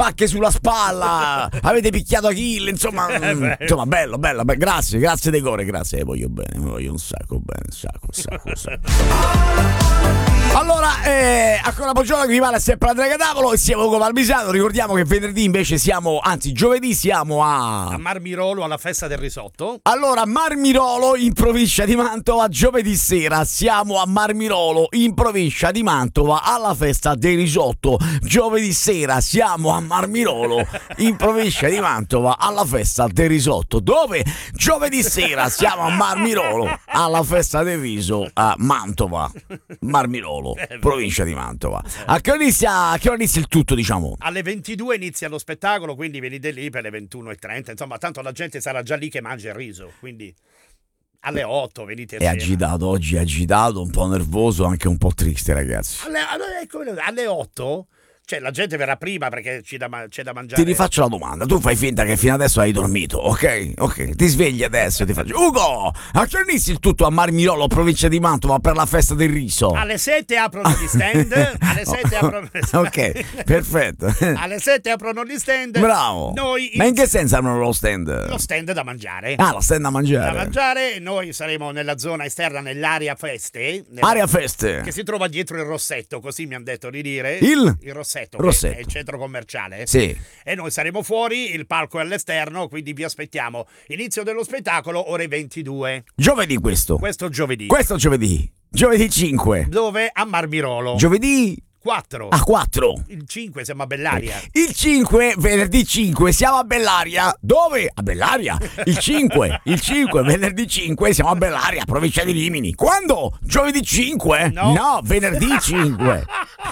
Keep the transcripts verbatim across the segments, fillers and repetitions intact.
pacche sulla spalla, avete picchiato Achille, insomma, mm, insomma bello, bello, be- grazie, grazie De Core, grazie, eh, voglio bene, voglio un sacco bene, un sacco, un sacco, un sacco. Allora, eh, ancora buongiorno, che vi parla sempre Andrea Catavolo, insieme a Ugo Valmisano. Ricordiamo che venerdì invece siamo, anzi giovedì siamo a... a Marmirolo, alla festa del risotto. Allora, Marmirolo in provincia di Mantova, giovedì sera siamo a Marmirolo in provincia di Mantova alla festa del risotto. Giovedì sera siamo a Marmirolo in provincia di Mantova alla festa del risotto. Dove? Giovedì sera siamo a Marmirolo alla festa del riso a Mantova. Marmirolo, provincia di Mantova. A che ora inizia, a che ora inizia il tutto, diciamo? Alle ventidue inizia lo spettacolo, quindi venite lì per le ventuno e trenta. Insomma, tanto la gente sarà già lì che mangia il riso, quindi alle otto venite. È agitato oggi, è agitato, un po' nervoso, anche un po' triste, ragazzi. Alle, alle, alle otto? Cioè la gente verrà prima perché c'è da, c'è da mangiare. Ti rifaccio la domanda, tu fai finta che fino adesso hai dormito, ok? Ok, ti svegli adesso e ti faccio: Ugo, a che inizi il tutto a Marmirolo, provincia di Mantova, per la festa del riso? Alle sette aprono gli stand. Alle sette aprono. Ok, perfetto. Alle sette aprono gli stand. Bravo. Noi Ma in che senso aprono lo stand? Lo stand da mangiare. Ah, lo stand da mangiare. Da mangiare. Noi saremo nella zona esterna, nell'area feste. Nella... Area feste. Che si trova dietro il Rossetto, così mi hanno detto di dire. Il? Il Rossetto. Rossetto. È il centro commerciale. Sì. E noi saremo fuori, il palco è all'esterno, quindi vi aspettiamo. Inizio dello spettacolo ore ventidue. Giovedì questo. Questo giovedì. Questo giovedì. Giovedì cinque. Dove? A Marmirolo. Giovedì quattro. a quattro. Il cinque siamo a Bellaria. Il cinque, venerdì cinque, siamo a Bellaria. Dove? A Bellaria. Il cinque, il cinque, venerdì cinque, siamo a Bellaria, provincia di Rimini. Quando? Giovedì cinque? No, no venerdì cinque.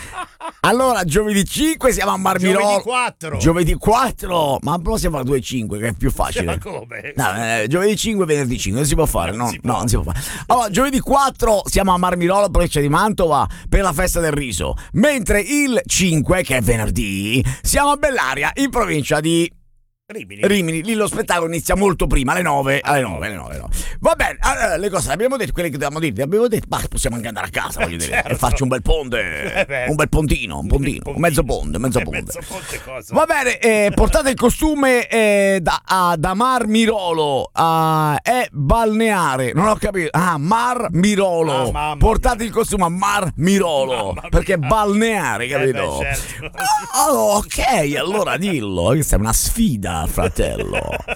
Allora, giovedì cinque siamo a Marmirolo. Giovedì quattro. Giovedì quattro. Ma possiamo fare due cinque, che è più facile. Ma come? No, eh, giovedì cinque, venerdì cinque, non si può fare, non no? Si può. No, non si può fare. Allora, giovedì quattro siamo a Marmirolo, provincia di Mantova, per la festa del riso. Mentre il cinque, che è venerdì, siamo a Bellaria, in provincia di Rimini. Rimini. Lì lo spettacolo inizia molto prima, alle nove. Alle nove, alle nove, alle nove. Va bene, allora, le cose le abbiamo dette, quelle che dovevamo dire, le abbiamo dette, ma possiamo anche andare a casa, voglio dire, Certo. e farci un bel ponte, Eh un bel pontino, un pontino, un mezzo ponte, mezzo Eh, ponte. mezzo ponte cosa? Va bene, eh, portate il costume eh, da, a, da Marmirolo, a, è balneare, non ho capito, ah, Marmirolo, Ah, mamma portate mia. il costume a Marmirolo, Mamma perché mia. balneare, capito? Eh beh, certo. Oh, ok, allora dillo, questa è una sfida, fratello.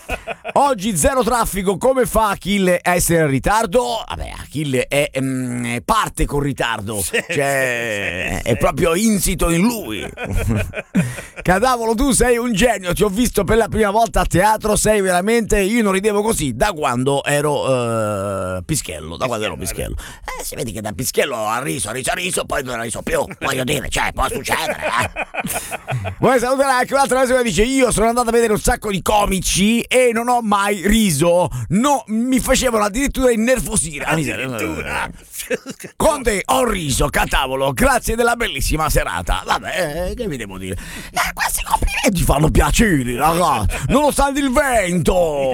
Oggi zero traffico, come fa Achille a essere in ritardo? Vabbè, Achille è, mm, parte con ritardo, Sì, cioè sì, sì, è sì. proprio insito in lui. Cadavolo, tu sei un genio, ti ho visto per la prima volta a teatro, sei veramente, io non ridevo così da quando ero eh, Pischello, da quando ero Pischello. Eh, si vede che da Pischello a riso, a riso, a riso, poi non ne riso più, voglio dire, cioè, può succedere, eh. Vuoi salutare anche un'altra persona che dice: io sono andato a vedere un sacco di comici e non ho mai riso, no, mi facevano addirittura innervosire. Addirittura. Conte, ho riso, Catavolo, grazie della bellissima serata. Vabbè, eh, che vi devo dire? Eh, questi complimenti fanno piacere, ragazzi, nonostante il vento.